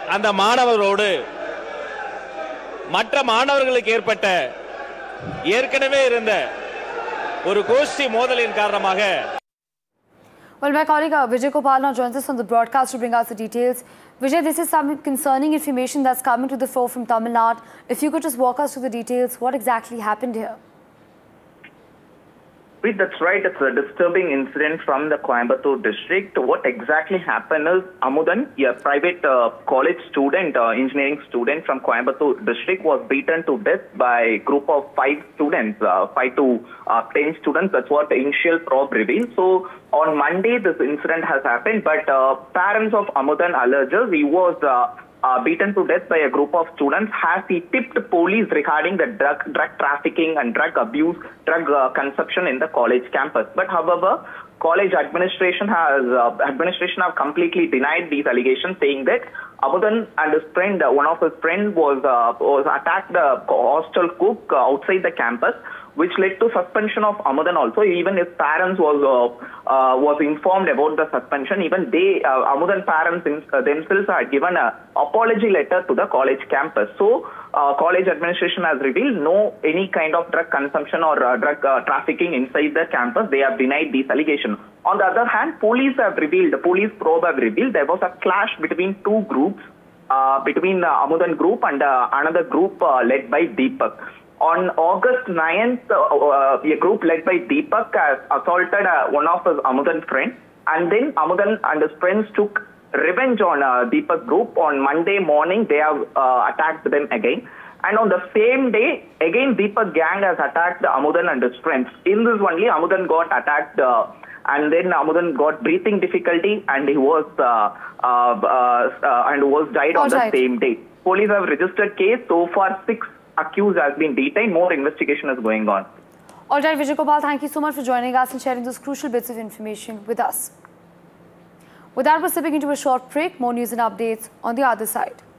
அந்த மாணவரோடு மற்ற மாணவர்களுக்கு ஏற்பட்ட ஏற்கனவே இருந்த ஒரு கோஷ்டி மோதலின் காரணமாக. Well, my colleague Vijay Gopal now joins us on the broadcast to bring us the details. Vijay, this is some concerning information that's coming to the fore from Tamil Nadu. If you could just walk us through the details, what exactly happened here? That's right. It's a disturbing incident from the Coimbatore district. What exactly happened is Amudan, a private college student, engineering student from Coimbatore district, was beaten to death by a group of 5 students, 5 to 10 students. That's what the initial probe revealed. So on Monday, this incident has happened, but parents of Amudan alleges he was beaten to death by a group of students as he tipped police regarding the drug trafficking and drug abuse, drug consumption in the college campus. But however, college administration have completely denied these allegations, saying that Amudan and his friend, one of his friends was attacked the hostel cook outside the campus, which led to suspension of Amudan also. Even his parents was informed about the suspension. Even they, Amudan parents themselves had given an apology letter to the college campus. So, college administration has revealed any kind of drug consumption or drug trafficking inside the campus. They have denied these allegations. On the other hand, police probe have revealed there was a clash between 2 groups, between the Amudan group and another group led by Deepak. On August 9th, a group led by Deepak has assaulted one of his Amudan friends, and then Amudan and his friends took revenge on Deepak group. On Monday morning, they have attacked them again. And on the same day, again Deepak gang has attacked Amudan and his friends. In this only, Amudan got attacked, and then Amudan got breathing difficulty, and he was died on the same day. Police have registered case. So far, 6 accused has been detained. More investigation is going on. All right, Vijay Gopal, thank you so much for joining us and sharing those crucial bits of information with us. With that, we're stepping into a short break. More news and updates on the other side.